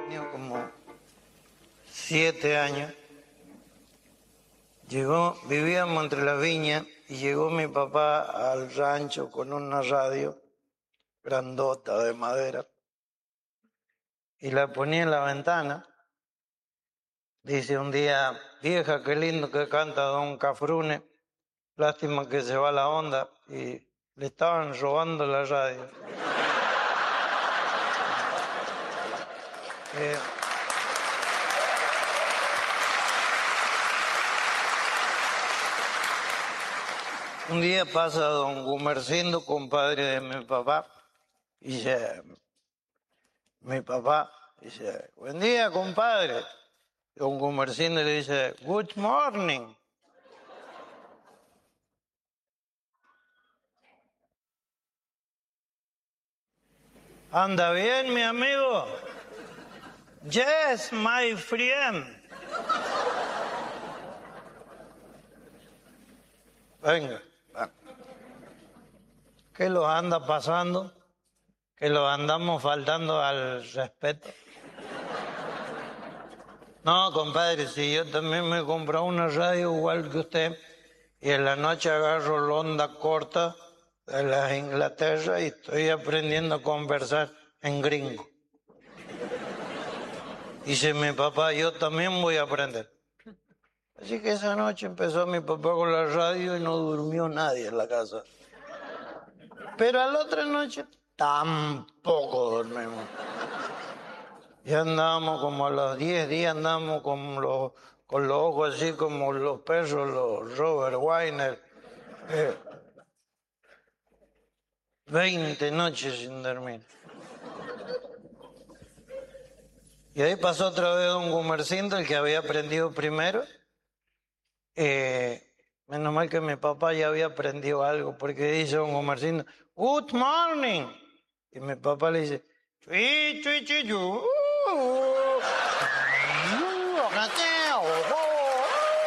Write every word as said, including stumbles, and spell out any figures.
Tenía como siete años. Llegó, vivíamos entre las viñas y llegó mi papá al rancho con una radio grandota de madera y la ponía en la ventana. Dice un día: vieja, qué lindo que canta don Cafrune, lástima que se va la onda, y le estaban robando la radio. eh, Un día pasa don Gumercindo, compadre de mi papá, y dice, mi papá dice: buen día, compadre. Don Gumercindo le dice: good morning. ¿Anda bien, mi amigo? Yes, my friend. Venga. ¿Qué lo anda pasando? ¿Que lo andamos faltando al respeto? No, compadre, si yo también me compro una radio igual que usted y en la noche agarro la onda corta de la Inglaterra y estoy aprendiendo a conversar en gringo. Dice mi papá: yo también voy a aprender. Así que esa noche empezó mi papá con la radio y no durmió nadie en la casa. Pero a la otra noche tampoco dormimos. Ya andábamos como a los diez días, andábamos con los, con los ojos así como los perros, los Robert Weiner. Eh, veinte noches sin dormir. Y ahí pasó otra vez don Gumercindo, el que había aprendido primero. Eh, menos mal que mi papá ya había aprendido algo, porque dice don Gumercindo: good morning. Y mi papá le dice: chui, chui, chui, chui.